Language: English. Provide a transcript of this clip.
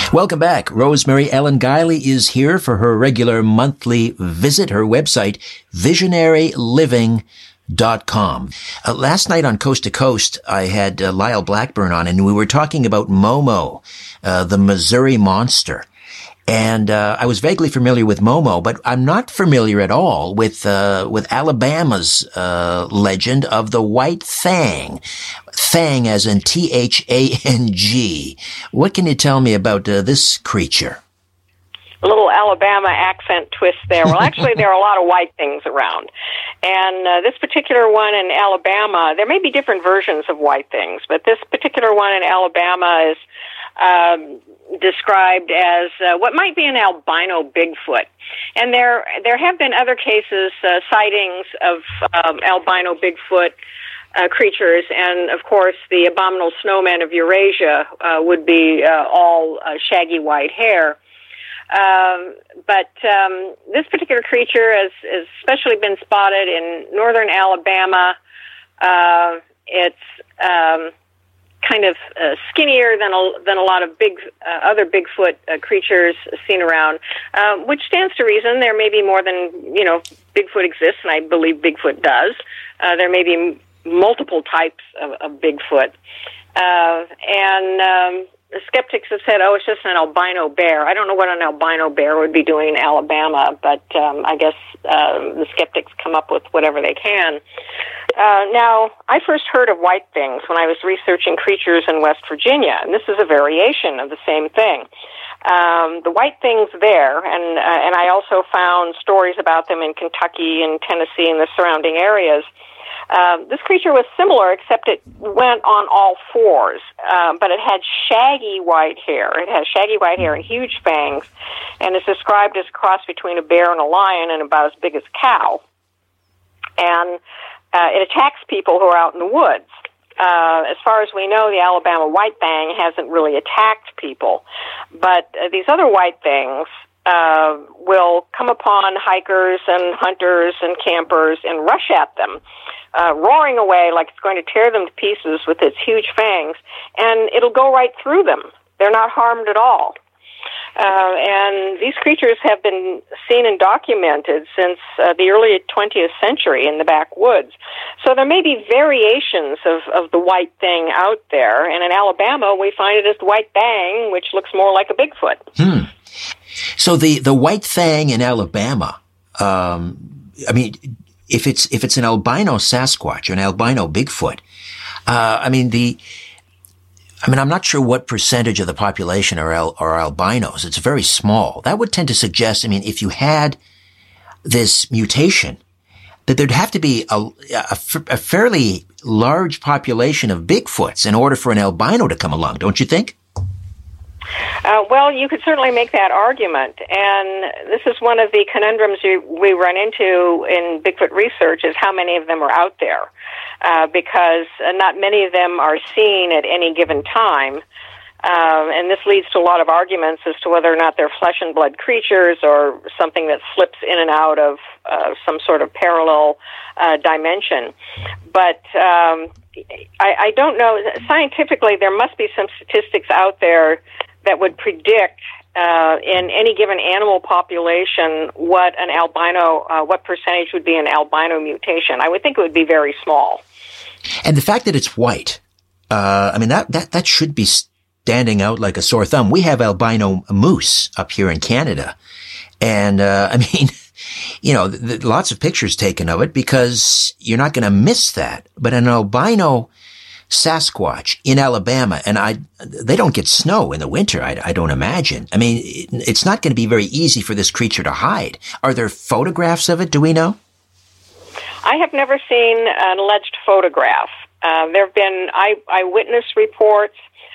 Welcome back. Rosemary Ellen Guiley is here for her regular monthly visit. Her website, visionaryliving.com. Last night on Coast to Coast, I had Lyle Blackburn on, and we were talking about Momo, the Missouri monster. And I was vaguely familiar with Momo, but I'm not familiar at all with Alabama's legend of the White Thang. Thang as in Thang. What can you tell me about this creature? A little Alabama accent twist there. Well, actually, there are a lot of white things around. And this particular one in Alabama, there may be different versions of white things, but this particular one in Alabama is described as what might be an albino Bigfoot. And there have been other cases, sightings of albino Bigfoot creatures, and of course the abominable snowman of Eurasia would be all shaggy white hair. But this particular creature has especially been spotted in northern Alabama. It's kind of skinnier than a lot of other Bigfoot creatures seen around, which stands to reason. There may be more than Bigfoot exists, and I believe Bigfoot does. There may be multiple types of Bigfoot, and the skeptics have said, "Oh, it's just an albino bear." I don't know what an albino bear would be doing in Alabama, but I guess the skeptics come up with whatever they can. Now, I first heard of white things when I was researching creatures in West Virginia, and this is a variation of the same thing. The white things there, and I also found stories about them in Kentucky and Tennessee and the surrounding areas. This creature was similar, except it went on all fours, but it had shaggy white hair. It has shaggy white hair and huge fangs, and is described as a cross between a bear and a lion and about as big as a cow. And it attacks people who are out in the woods. As far as we know, the Alabama white thang hasn't really attacked people, but these other white things will come upon hikers and hunters and campers and rush at them, roaring away like it's going to tear them to pieces with its huge fangs, and it'll go right through them. They're not harmed at all. And these creatures have been seen and documented since the early 20th century in the backwoods. So there may be variations of the white thing out there, and in Alabama we find it as the white thang, which looks more like a Bigfoot. So the white thang in Alabama, I mean, if it's an albino Sasquatch or an albino Bigfoot, I'm not sure what percentage of the population are albinos. It's very small. That would tend to suggest, if you had this mutation, that there'd have to be a fairly large population of Bigfoots in order for an albino to come along, don't you think? Well, you could certainly make that argument, and this is one of the conundrums we run into in Bigfoot research, is how many of them are out there, because not many of them are seen at any given time, and this leads to a lot of arguments as to whether or not they're flesh and blood creatures or something that slips in and out of some sort of parallel dimension. But I don't know. Scientifically, there must be some statistics out there that would predict in any given animal population what percentage would be an albino mutation. I would think it would be very small. And the fact that it's white, that should be standing out like a sore thumb. We have albino moose up here in Canada, and lots of pictures taken of it because you're not going to miss that. But an albino Sasquatch in Alabama, and they don't get snow in the winter, I don't imagine. It's not going to be very easy for this creature to hide. Are there photographs of it? Do we know? I have never seen an alleged photograph. There have been eyewitness reports,